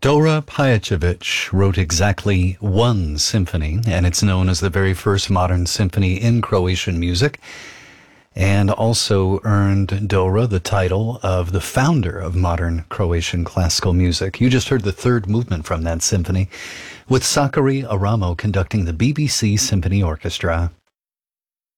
Dora Pajacevic wrote exactly one symphony, and it's known as the very first modern symphony in Croatian music, and also earned Dora the title of the founder of modern Croatian classical music. You just heard the third movement from that symphony, with Sakari Aramo conducting the BBC Symphony Orchestra.